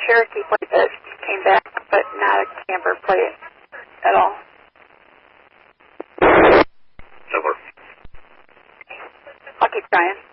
Cherokee plate that came back, but not a camper plate at all. Never. I'll keep trying.